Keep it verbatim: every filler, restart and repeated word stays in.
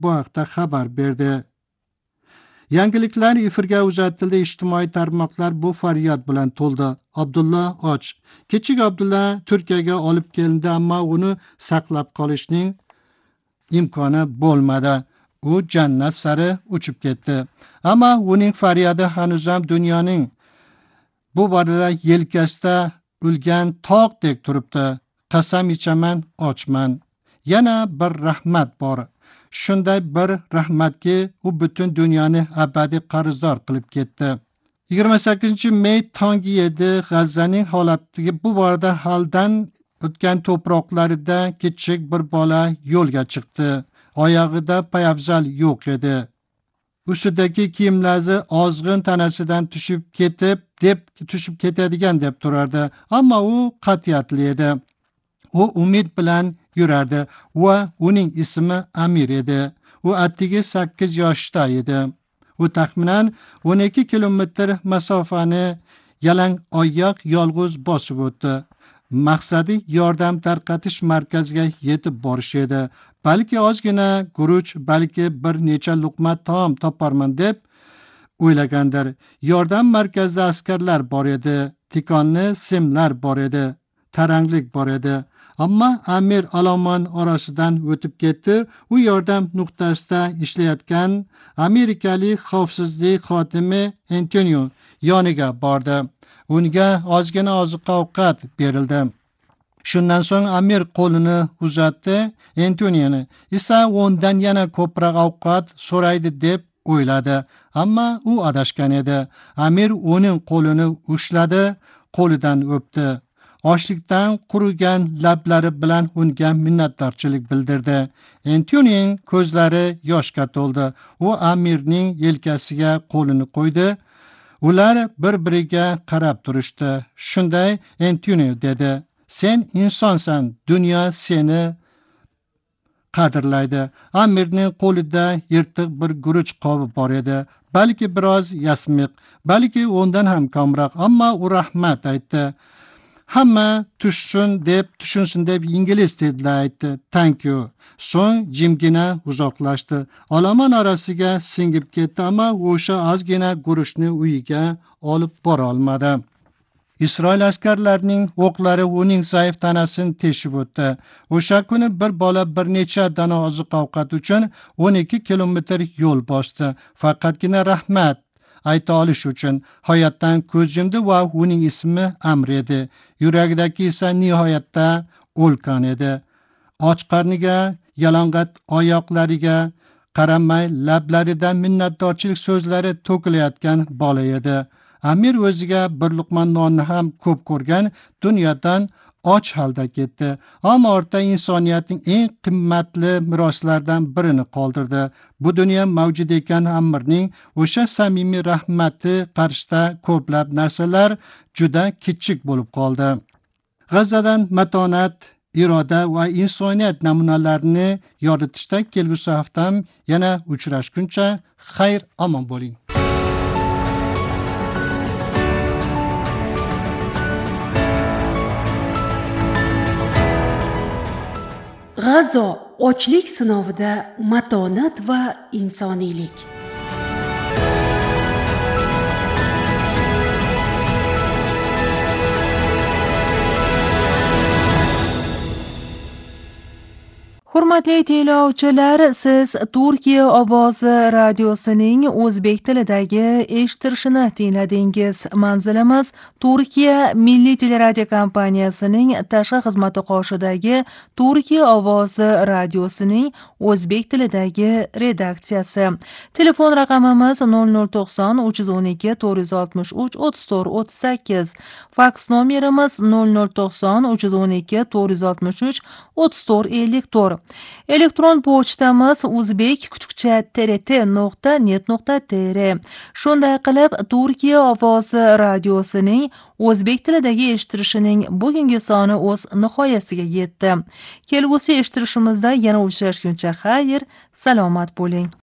bu haqda xabar berdi. Yangiliklar efirga uzatildi. Ijtimoiy tarmoqlar bu faryod bilan to'ldi. Abdulla Och. Kichik Abdulla Turkiyaga olib kelindi, ammo uni saqlab qolishning imkoni bo'lmadi. U jannat sari uchib ketdi. Ammo uning faryodi hanuz ham dunyoning bu borada yelkasida ulgan tog'dek turibdi. Qasam ichaman, ochman. Yana bir rahmat bor. Shunday bir rahmatki, u butun dunyoni abadiy qarzdor qilib ketdi. yigirma sakkizinchi may tongi edi. G'azzaning holatiga bu borada haldan o'tgan to'proqlarida kichik bir bola yo'lga chiqdi. Oyog'ida poyafzal yo'q edi. Ustidagi kiyimlari ozg'in tanasidan tushib ketib, deb tushib ketadigan deb turardi. Ammo u qat'iyatli edi. U umid bilan yurardi va uning ismi Amir edi. U atigi sakkiz yoshda edi. U taxminan o'n ikki kilometr masofani yalang oyoq yolg'iz bosib o'tdi. Maqsadi yordam tarqatish markaziga yetib borish edi. Balki ozgina guruch, balki bir necha luqma taom toparman deb o'ylagandir. Yordam markazida askarlar bor edi. Tikonli simlar bor edi. Taranglik bor edi. Ammo Amir olomon orasidan o'tib ketdi. U yordam nuqtasida ishlayotgan amerikalik xavfsizlik xodimi Antonio yoniga bordi. Unga ozgina oziq-ovqat berildi. Shundan so'ng Amir qo'lini uzatdi. Antoniyani esa undan yana ko'proq ovqat so'raydi deb o'yladi. Ammo u adashgan edi. Amir uning qo'lini ushladi, qo'lidan o'pdi. Ochlikdan qurigan lablari bilan unga minnatdorchilik bildirdi. Antonining ko'zlari yoshga to'ldi. U Amirning yelkasiga qo'lini qo'ydi. Ular bir-biriga qarab turishdi. Shunday Antoni dedi: "Sen insonsan, dunyo seni qadrlaydi." Amirning qo'lida yirtiq bir guruch qobi bor edi. Balki biroz yasmiq, balki undan ham kamroq, ammo u rahmat aytdi. Hamma tushsin deb, tushunsin deb ingliz tilida aytdi. Thank you. So'ng jimgina uzoqlashdi. Olomon orasiga singib ketdi, ammo o'sha ozgina guruchni uyiga olib bora olmadi. Isroil askarlarining o'qlari uning zaif tanasini teshib o'tdi. O'sha kuni bir bola bir necha dona oziq-ovqat uchun o'n ikki kilometr yo'l bosdi. Faqatgina rahmat ayta olish uchun hayotdan ko'z yumdi va uning ismi Amr edi. Yuragidagi esa nihoyatda o'lkan edi. Och qarniga, yalang'och oyoqlariga qaramay lablaridan minnatdorchilik so'zlari to'kilayotgan bola edi. Amir o'ziga bir luqma nonni ham ko'p ko'rgan, dunyodan och holda ketdi. Ammo ortda insoniyatning eng qimmatli meroslaridan birini qoldirdi. Bu dunyo mavjud ekan Amirning o'sha samimiy rahmati qarshida ko'plab narsalar juda kichik bo'lib qoldi. G'azzadan matonat, iroda va insoniyat namunalarini yoritishda kelgusi haftam yana uchrashguncha xayr omon bo'ling. G'azzo ochlik sinovida matonat va insoniylik. Hurmatli tinglovchilar, siz Turkiya ovozi radiosining o'zbek tilidagi eshittirishini tingladingiz. Manzilimiz Turkiya Milliy teleradio kompaniyasining tashqi xizmati qoshidagi Turkiya ovozi radiosining o'zbek tilidagi redaksiyasi. Telefon raqamimiz nol nol to'qson uch yuz o'n ikki to'rt yuz oltmish uch o'ttiz to'rt o'ttiz sakkiz. Faks nomerimiz nol nol to'qson uch yuz o'n ikki to'rt yuz oltmish uch o'ttiz to'rt ellik to'rt. Elektron pochtamiz uzbek kuchukcha trt nuqta net nuqta tr. Shunday qilib, Turkiya ovozi radiosining o'zbek tilidagi eshittirishining bugungi soni o'z nihoyasiga yetdi. Kelgusi eshittirishimizda yana uchrashguncha xayr, salomat bo'ling.